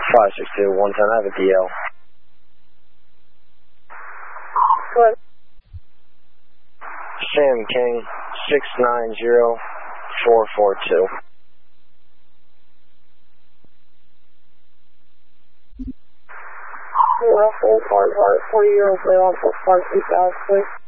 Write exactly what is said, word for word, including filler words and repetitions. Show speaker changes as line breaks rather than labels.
five six two, one ten, I have a D L.
What?
Sam King, six nine zero four four two.
Russell, Hard Heart, forty year old male, five two thousand, please.